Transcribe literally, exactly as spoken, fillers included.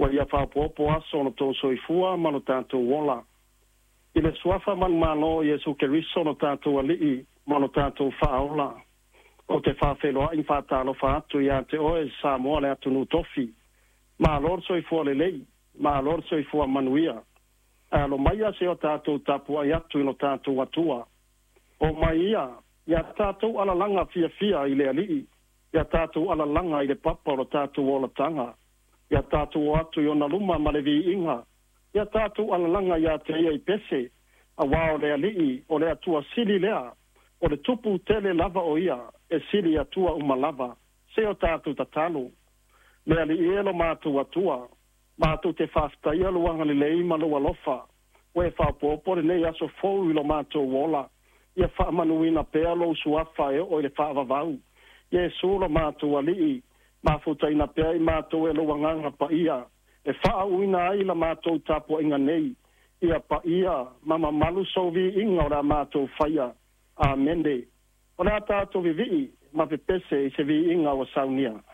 ua ia fa'apoapo aso ona tou soifua ma no tatou ola. I le suafa manumalo Iesu Keriso no tatou ali'i ma no tatou fa'aola. O te whawheloa'i whātalofa atu ia te oe Samoa le atu nu tofi. Ma lor soifua le lei, ma lor soifua manuia. A lo maia se o tātou tapu ai atu ino tātou atua. O maia, ia tātou alalanga fia fia i le ali'i. Ia tātou alalanga i le papa o lo tātou ola tanga. Ia tātou atu i ona luma ma le vi inga. Ia tātou alalanga ia te ia i pese. A wao le ali'i o le atua sili lea. O le tupu tele lava o ia, e sili atua uma lava. Se o tātou tatalo. Le ali'i elo mātou atua. Mātou te whaftai aluanga le lei malua lofa. Ue whapopo le nei aso fau ilo mātou wola. Ia whaamanuina pēa lo suafa e o le whaavavau. Ia e sura mātou ali'i. Mafutaina pēa i mātou e loanganga pa ia. E whaauina ai la mātou tapua inga nei. Ia pa ia, mama malu sovi inga ora mātou whaia. Amende. O le tātou vivi, ma pepese i se vi inga o saunia.